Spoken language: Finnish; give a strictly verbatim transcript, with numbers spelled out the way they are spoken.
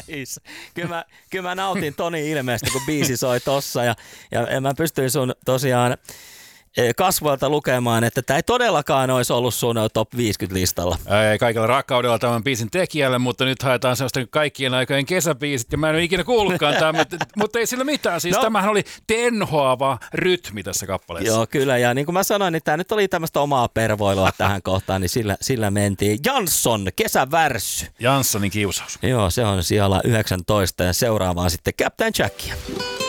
biisi. Kyllä mä, kyllä mä nautin Toni ilmeestä, kun biisi soi tossa ja, ja mä pystyin sun tosiaan kasvoilta lukemaan, että tämä ei todellakaan olisi ollut sun top viisikymmentä-listalla. Ei, kaikella rakkaudella tämän biisin tekijälle, mutta nyt haetaan sellaista kaikkien aikojen kesäbiisit, ja mä en ole ikinä kuullutkaan tämän, mutta, mutta ei sillä mitään. Siis no. Tämähän oli tenhoava rytmi tässä kappaleessa. Joo, kyllä, ja niin kuin mä sanoin, niin tämä nyt oli tämmöistä omaa pervoilua tähän kohtaan, niin sillä, sillä mentiin. Jansson, kesävärssy. Janssonin kiusaus. Joo, se on siellä yhdeksäntoista, ja seuraavaan sitten Captain Jackia.